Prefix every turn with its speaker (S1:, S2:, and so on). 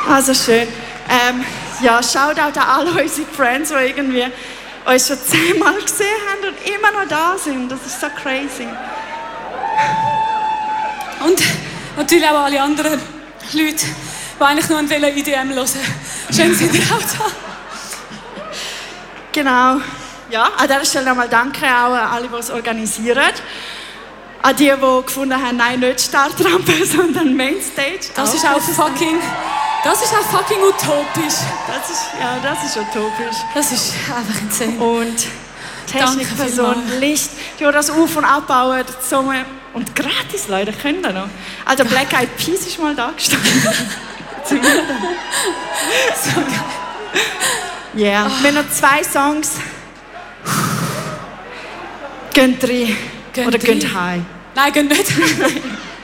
S1: Also schön. Ja, Shoutout an alle unsere Friends, die irgendwie uns schon 10-mal gesehen haben und immer noch da sind. Das ist so crazy.
S2: Und natürlich auch alle anderen Leute, die eigentlich nur einen IDM hören. Schön sind ihr auch da.
S1: Genau. Ja, an dieser Stelle nochmal danke auch an alle, die es organisieren. An die gefunden haben, nein, nicht Startrampe, sondern Mainstage.
S2: Das ist auch fucking utopisch.
S1: Das ist utopisch.
S2: Das ist einfach insane.
S1: Und Technikperson, Licht, die das auf- und abbauen, zusammen. Und gratis, Leute, können da noch. Also Black Eyed Peas ist mal da gestanden. So geil. Ja, yeah. Wir haben noch 2 Songs. Gehen rein. Oder gehen heim.
S2: Nein, gehen nicht.